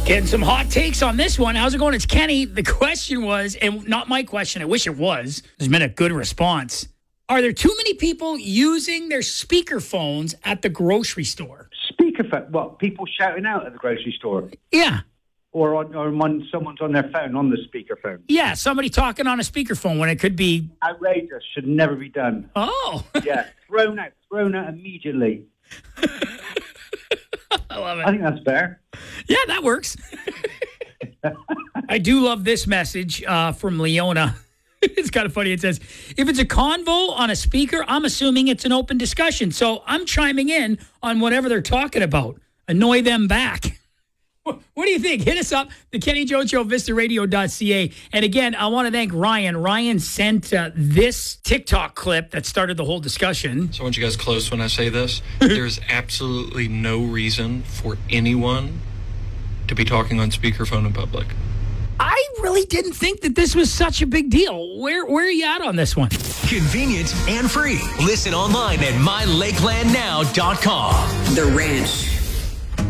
Getting some hot takes on this one. How's it going? It's Kenny. The question was, and not my question, I wish it was. There's been a good response. Are there too many people using their speaker phones at the grocery store? Speakerphone? What, people shouting out at the grocery store? Yeah. Or someone's on their phone, on the speakerphone? Yeah, somebody talking on a speakerphone when it could be... Outrageous. Should never be done. Oh. Yeah. Thrown out immediately. I love it. I think that's fair. Yeah, that works. I do love this message from Leona. It's kind of funny. It says, if it's a convo on a speaker, I'm assuming it's an open discussion. So I'm chiming in on whatever they're talking about. Annoy them back. What do you think? Hit us up, the Kenny Jones Show, vistaradio.ca. And again, I want to thank Ryan. Ryan sent this TikTok clip that started the whole discussion. So I want you guys close when I say this. There's absolutely no reason for anyone to be talking on speakerphone in public. I really didn't think that this was such a big deal. Where are you at on this one? Convenient and free. Listen online at mylakelandnow.com. The Ranch.